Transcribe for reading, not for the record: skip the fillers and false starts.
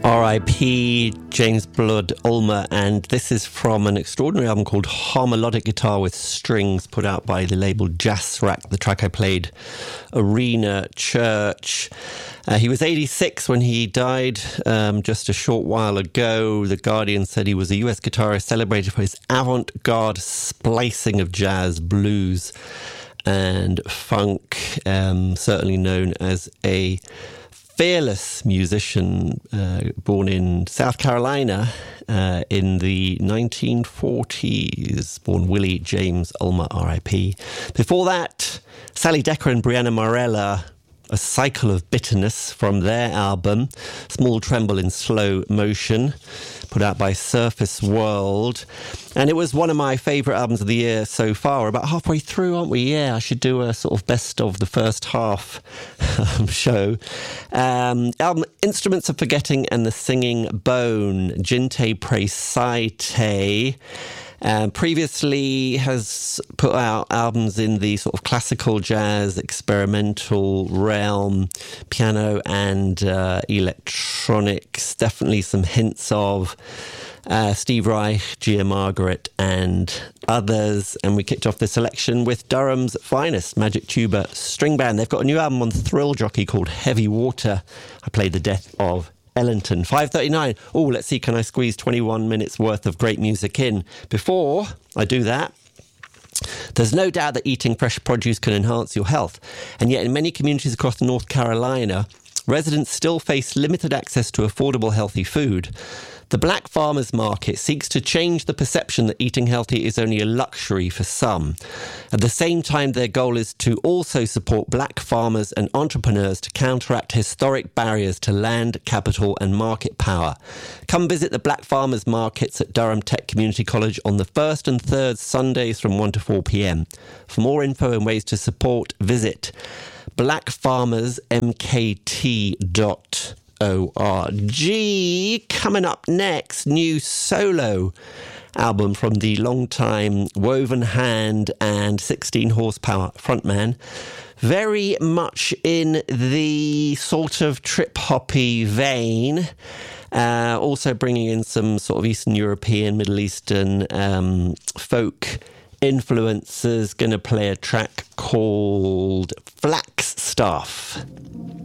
R.I.P. James Blood Ulmer, and this is from an extraordinary album called Harmolodic Guitar with Strings, put out by the label Jazzrack. The track I played, Arena Church. He was 86 when he died, just a short while ago. The Guardian said he was a US guitarist celebrated for his avant-garde splicing of jazz, blues and funk, certainly known as a fearless musician, born in South Carolina in the 1940s, born Willie James Ulmer, R.I.P. Before that, Sally Decker and Brianna Marella, A Cycle of Bitterness, from their album Small Tremble in Slow Motion, put out by Surface World. And it was one of my favourite albums of the year so far. We're about halfway through, aren't we? Yeah, I should do a sort of best of the first half show. Album Instruments of Forgetting and the Singing Bone, Jinte Presaite. Previously has put out albums in the sort of classical jazz, experimental realm, piano and electronics. Definitely some hints of Steve Reich, Gia Margaret and others. And we kicked off the selection with Durham's finest, Magic Tuba String Band. They've got a new album on Thrill Jockey called Heavy Water. I played The Death of Ellington. 5:39. Oh, let's see, can I squeeze 21 minutes worth of great music in? Before I do that, there's no doubt that eating fresh produce can enhance your health. And yet in many communities across North Carolina, residents still face limited access to affordable, healthy food. The Black Farmers Market seeks to change the perception that eating healthy is only a luxury for some. At the same time, their goal is to also support black farmers and entrepreneurs to counteract historic barriers to land, capital and market power. Come visit the Black Farmers Markets at Durham Tech Community College on the first and third Sundays from 1 to 4 p.m. For more info and ways to support, visit blackfarmersmkt.org. Coming up next, new solo album from the longtime Woven Hand and 16 horsepower frontman. Very much in the sort of trip-hoppy vein. Also bringing in some sort of Eastern European, Middle Eastern folk influences. Going to play a track called Flax Stuff.